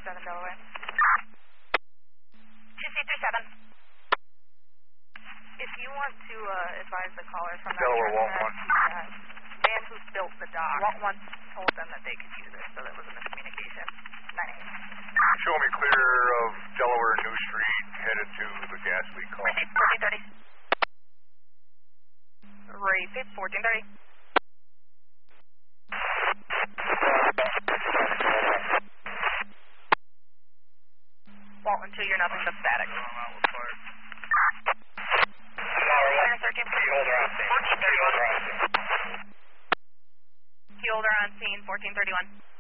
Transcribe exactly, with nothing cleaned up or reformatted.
seven Delaware. two C three seven. If you want to uh, advise the caller from that Delaware truck one that one. the uh, man who built the dock once told them that they could use it, so that was a miscommunication. nine eight. Show me clear of Delaware New Street, headed to the gas leak call. fourteen thirty. Rapid, fourteen thirty. Walton two, you're nothing but static. fourteen thirty-one. Key holder on scene, fourteen thirty-one.